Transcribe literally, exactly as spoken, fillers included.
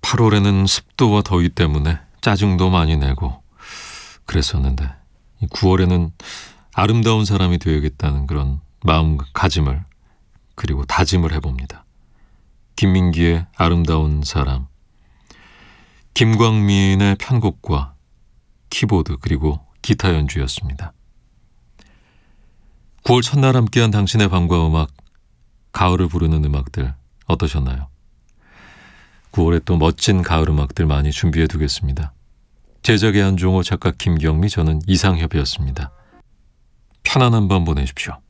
팔월에는 습도와 더위 때문에 짜증도 많이 내고 그랬었는데 구월에는 아름다운 사람이 되어야겠다는 그런 마음가짐을 그리고 다짐을 해봅니다. 김민기의 아름다운 사람, 김광민의 편곡과 키보드 그리고 기타 연주였습니다. 구월 첫날 함께한 당신의 밤과 음악, 가을을 부르는 음악들 어떠셨나요? 구월에 또 멋진 가을 음악들 많이 준비해 두겠습니다. 제작의 한종호, 작가 김경미, 저는 이상협이었습니다. 편안한 밤 보내십시오.